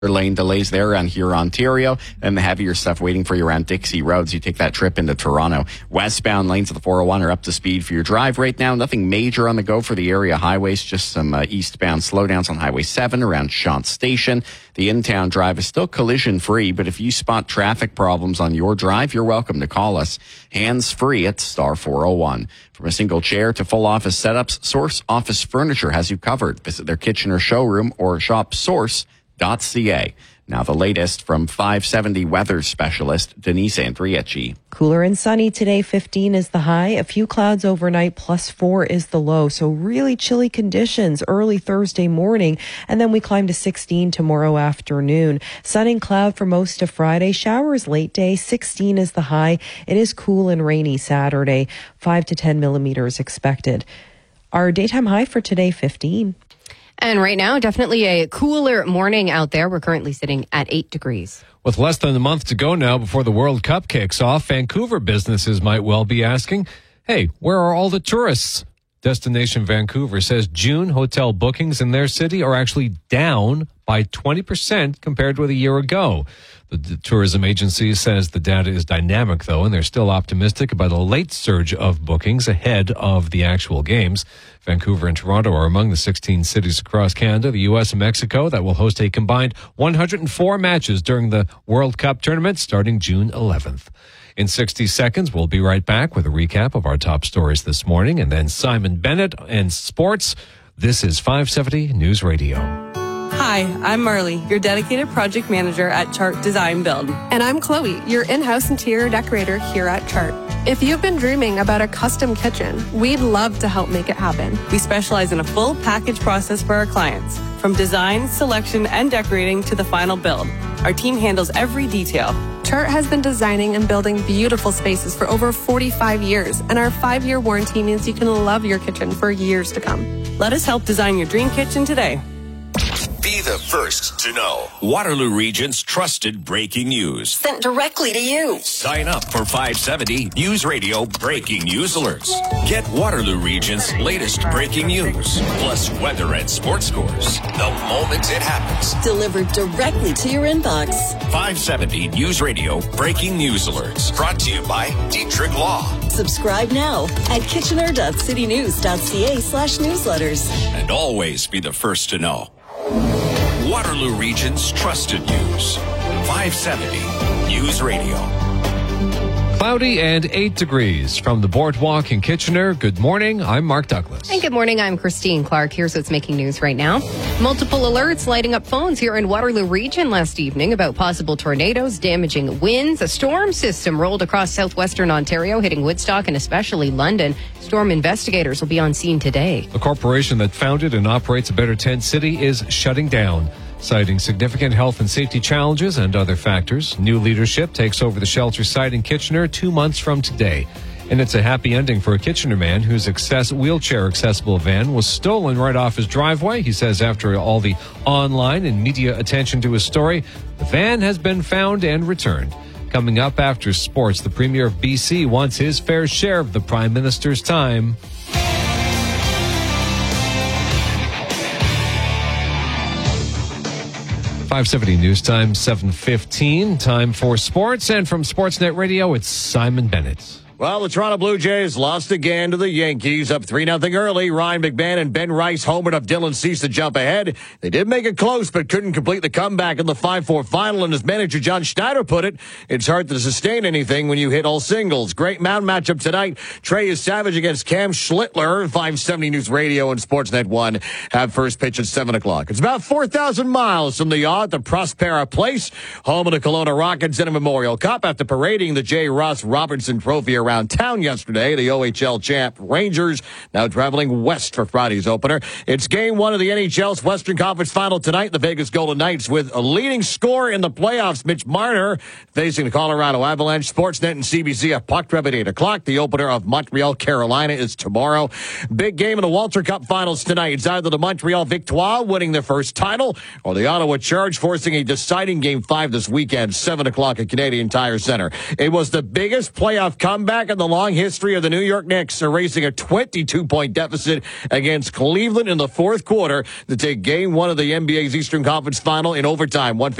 lane delays there around here, Ontario, and the heavier stuff waiting for you around Dixie Roads. You take that trip into Toronto. Westbound lanes of the 401 are up to speed for your drive right now. Nothing major on the go for the area highways, just some eastbound slowdowns on Highway 7 around Shant Station. The in-town drive is still collision-free, but if you spot traffic problems on your drive, you're welcome to call us hands-free at star 401. From a single chair to full office setups, Source Office Furniture has you covered. Visit their Kitchener showroom or shop Source.ca. Now the latest from 570 weather specialist Denise Andriachi. Cooler and sunny today, 15 is the high. A few clouds overnight, +4 is the low. So really chilly conditions early Thursday morning. And then we climb to 16 tomorrow afternoon. Sun and cloud for most of Friday. Showers late day, 16 is the high. It is cool and rainy Saturday. 5 to 10 millimeters expected. Our daytime high for today, 15. And right now, definitely a cooler morning out there. We're currently sitting at 8 degrees. With less than a month to go now before the World Cup kicks off, Vancouver businesses might well be asking, hey, where are all the tourists? Destination Vancouver says June hotel bookings in their city are actually down by 20% compared with a year ago. The tourism agency says the data is dynamic, though, and they're still optimistic about a late surge of bookings ahead of the actual games. Vancouver and Toronto are among the 16 cities across Canada, the U.S., and Mexico that will host a combined 104 matches during the World Cup tournament starting June 11th. In 60 seconds, we'll be right back with a recap of our top stories this morning, and then Simon Bennett and sports. This is 570 News Radio. Hi, I'm Marley, your dedicated project manager at Chart Design Build. And I'm Chloe, your in-house interior decorator here at Chart. If you've been dreaming about a custom kitchen, we'd love to help make it happen. We specialize in a full package process for our clients, from design, selection, and decorating to the final build. Our team handles every detail. Chart has been designing and building beautiful spaces for over 45 years, and our 5-year warranty means you can love your kitchen for years to come. Let us help design your dream kitchen today. Be the first to know. Waterloo Region's trusted breaking news. Sent directly to you. Sign up for 570 News Radio Breaking News Alerts. Get Waterloo Region's latest breaking news, plus weather and sports scores, the moment it happens. Delivered directly to your inbox. 570 News Radio Breaking News Alerts. Brought to you by Dietrich Law. Subscribe now at kitchener.citynews.ca/newsletters. And always be the first to know. Waterloo Region's trusted news. 570 News Radio. Cloudy and 8 degrees from the Boardwalk in Kitchener. Good morning. I'm Mark Douglas. And good morning. I'm Christine Clark. Here's what's making news right now. Multiple alerts lighting up phones here in Waterloo Region last evening about possible tornadoes, damaging winds. A storm system rolled across southwestern Ontario, hitting Woodstock and especially London. Storm investigators will be on scene today. The corporation that founded and operates a Better Tent City is shutting down, citing significant health and safety challenges and other factors. New leadership takes over the shelter site in Kitchener 2 months from today. And it's a happy ending for a Kitchener man whose wheelchair-accessible van was stolen right off his driveway. He says after all the online and media attention to his story, the van has been found and returned. Coming up after sports, the Premier of BC wants his fair share of the Prime Minister's time. .570 News Time, 7:15. Time for sports. And from Sportsnet Radio, it's Simon Bennett. Well, the Toronto Blue Jays lost again to the Yankees, up 3-0 early. Ryan McMahon and Ben Rice homered up Dylan Cease to jump ahead. They did make it close, but couldn't complete the comeback in the 5-4 final. And as manager John Schneider put it, it's hard to sustain anything when you hit all singles. Great mound matchup tonight. Trey is Savage against Cam Schlittler. 570 News Radio and Sportsnet 1 have first pitch at 7 o'clock. It's about 4,000 miles from the yacht, the Prospera Place, home of the Kelowna Rockets in a Memorial Cup. After parading the J. Ross Robertson Trophy around town yesterday, the OHL champ Rangers now traveling west for Friday's opener. It's game 1 of the NHL's Western Conference Final tonight. The Vegas Golden Knights with a leading scorer in the playoffs, Mitch Marner, facing the Colorado Avalanche. Sportsnet and CBC have puck drop at 8 o'clock. The opener of Montreal, Carolina is tomorrow. Big game in the Walter Cup Finals tonight. It's either the Montreal Victoire winning their first title or the Ottawa Charge forcing a deciding game 5 this weekend, 7 o'clock at Canadian Tire Center. It was the biggest playoff comeback comeback in the long history of the New York Knicks, erasing a 22-point deficit against Cleveland in the fourth quarter to take Game 1 of the NBA's Eastern Conference Final in overtime.